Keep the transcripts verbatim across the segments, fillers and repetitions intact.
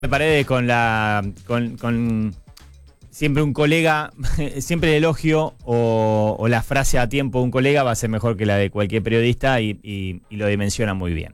Paredes con la con, con siempre un colega, siempre el elogio o, o la frase a tiempo de un colega va a ser mejor que la de cualquier periodista y, y, y lo dimensiona muy bien.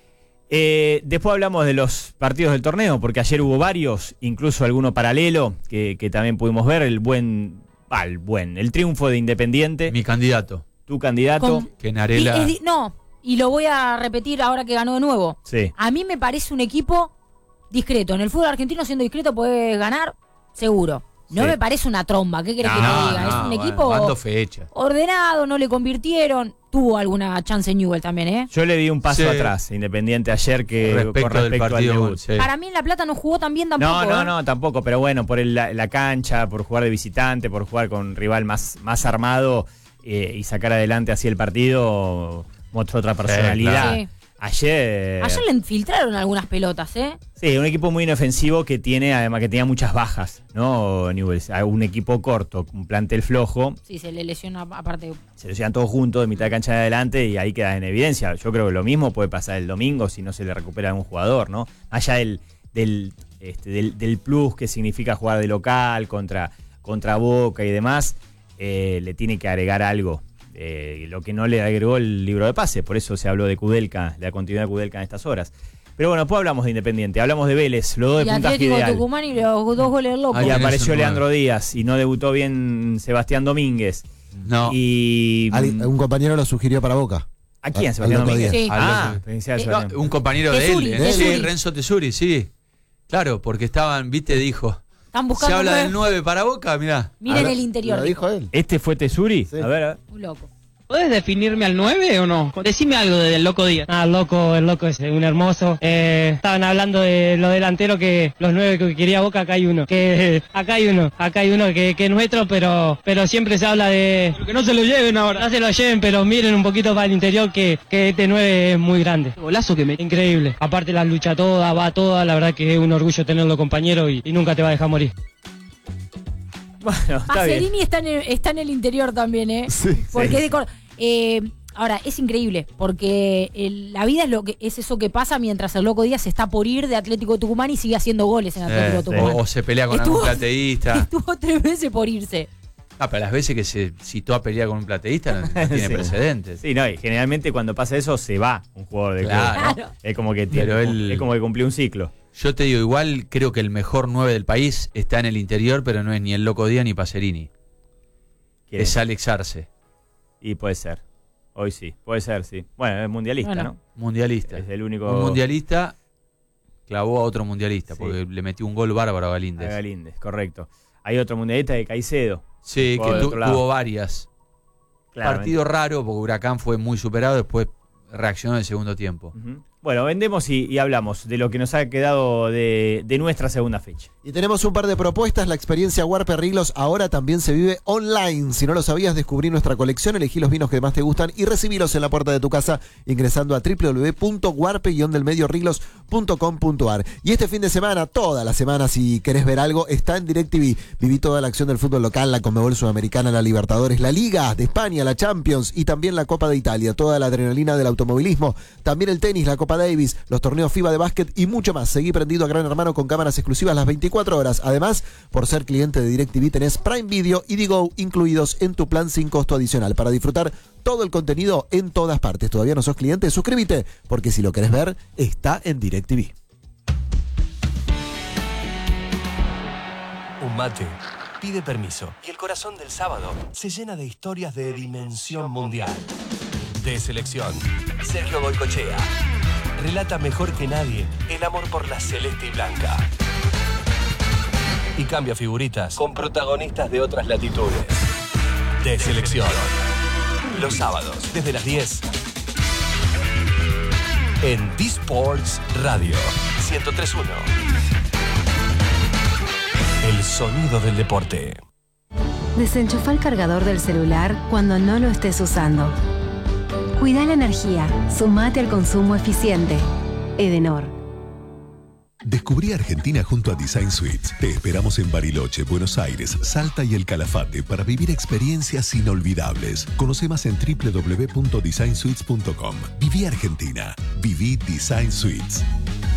Eh, después hablamos de los partidos del torneo, porque ayer hubo varios, incluso alguno paralelo, que, que también pudimos ver, el buen, ah, el buen, el triunfo de Independiente. Mi candidato. Tu candidato. Con, que Narela... y, es, no, y lo voy a repetir ahora que ganó de nuevo. Sí. A mí me parece un equipo discreto. En el fútbol argentino, siendo discreto, puedes ganar, seguro. No Sí. me parece una tromba, ¿qué querés no, que te diga? no, Es un bueno, equipo dando fecha. ordenado, no le convirtieron. Tuvo alguna chance Newell también, ¿eh? Yo le di un paso Sí. atrás, Independiente ayer, que Respecto con del respecto al partido, debut. sí. Para mí en La Plata no jugó tan bien tampoco. No, no, ¿eh? no, tampoco, pero bueno, por el- la, la cancha, por jugar de visitante, por jugar con un rival más, más armado eh, y sacar adelante así el partido, mostró otra personalidad. claro. Sí. Ayer, Ayer le infiltraron algunas pelotas, ¿eh? sí, un equipo muy inofensivo que tiene, además que tenía muchas bajas, ¿no? Newell's, un equipo corto, un plantel flojo, Sí, se le lesionó aparte. se lo llevan todos juntos de mitad de cancha de adelante y ahí queda en evidencia. Yo creo que lo mismo puede pasar el domingo si no se le recupera a un jugador, ¿no? Allá del, del, este, del, del plus que significa jugar de local contra, contra Boca y demás, eh, le tiene que agregar algo. Eh, lo que no le agregó el libro de pase, por eso se habló de Kudelka, de la continuidad de Kudelka en estas horas. Pero bueno, después hablamos de Independiente, hablamos de Vélez, los dos de Y puntaje Atlético ideal. Tucumán y los dos goles locos. Ahí Y tenés apareció un Leandro nueve. Díaz y no debutó bien Sebastián Domínguez. No. Y Ali- un compañero lo sugirió para Boca. ¿a quién? Al- Sebastián al Loco Domínguez. Díaz. Sí. Ah, Al- pensé a Eh, Sebastián. No, un compañero Tesuri, de él. ¿eh? Tesuri. Sí, Renzo Tesuri, sí. Claro, porque estaban, viste, dijo. Están Se buscando habla nueve. del nueve para Boca, mirá. Miren Ahora, el interior. Lo dijo él. ¿Este fue Tesuri? Sí. A ver, a ver. Un loco. ¿Puedes definirme al nueve o no? Decime algo del Loco Díaz. Ah, el loco, el loco es un hermoso. Eh, estaban hablando de los delanteros, que los nueve que quería Boca, acá hay uno. Que eh, acá hay uno, acá hay uno que, que es nuestro, pero pero siempre se habla de Que no se lo lleven ahora. no se lo lleven, pero miren un poquito para el interior que, que este nueve es muy grande. Golazo que me... Increíble. Aparte la lucha toda, va toda, la verdad que es un orgullo tenerlo compañero y, y nunca te va a dejar morir. Bueno, está bien. Pacerini está en, el, está en el interior también, ¿eh? Sí. Porque Sí. es de cor- eh, ahora, es increíble, porque el- la vida es lo que es eso que pasa mientras el Loco Díaz está por ir de Atlético Tucumán y sigue haciendo goles en Atlético Eh, Tucumán. o, o se pelea con Estuvo- algún plateísta. Estuvo tres veces por irse. Ah, pero las veces que se citó a pelear con un plateísta no, no tiene Sí. precedentes. Sí, no, y generalmente cuando pasa eso se va un jugador de Claro. club, ¿no? Claro. Es como que tiene, Pero él- es como que cumplió un ciclo. Yo te digo, igual creo que el mejor nueve del país está en el interior, pero no es ni el Loco Díaz ni Pacerini. ¿Quién? Es Alex Arce, Y puede ser. Hoy sí, puede ser, sí. Bueno, es mundialista, Bueno. ¿no? mundialista. Es el único. Un mundialista clavó a otro mundialista, Sí. porque le metió un gol bárbaro a A Galíndez. Galíndez, correcto. Hay otro mundialista de Caicedo. Sí, Jugó que del tu- otro lado. tuvo varias. Claramente. Partido raro, porque Huracán fue muy superado, después reaccionó en el segundo tiempo. Ujú. Bueno, vendemos y, y hablamos de lo que nos ha quedado de, de nuestra segunda fecha. Y tenemos un par de propuestas. La experiencia Warpe Riglos ahora también se vive online. Si no lo sabías, descubrí nuestra colección, elegí los vinos que más te gustan y recibílos en la puerta de tu casa ingresando a w w w punto warpe del medio riglos punto com punto a r. Y este fin de semana, toda la semana, si querés ver algo, está en DirecTV. Viví toda la acción del fútbol local, la Conmebol Sudamericana, la Libertadores, la Liga de España, la Champions y también la Copa de Italia. Toda la adrenalina del automovilismo, también el tenis, la Copa Davis, los torneos FIBA de básquet y mucho más. Seguí prendido a Gran Hermano con cámaras exclusivas las veinticuatro horas. Además, por ser cliente de DirecTV tenés Prime Video y Digo incluidos en tu plan sin costo adicional para disfrutar todo el contenido en todas partes. ¿Todavía no sos cliente? Suscríbete, porque si lo querés ver, está en DirecTV. Un mate pide permiso y el corazón del sábado se llena de historias de dimensión mundial. De selección, Sergio Goycochea relata mejor que nadie el amor por la celeste y blanca. Y cambia figuritas con protagonistas de otras latitudes. De selección. Los sábados, desde las diez. En D-Sports Radio ciento tres punto uno. El sonido del deporte. Desenchufa el cargador del celular cuando no lo estés usando. Cuida la energía. Sumate al consumo eficiente. Edenor. Descubrí Argentina junto a Design Suites. Te esperamos en Bariloche, Buenos Aires, Salta y El Calafate para vivir experiencias inolvidables. Conoce más en w w w punto design suites punto com. Viví Argentina. Viví Design Suites.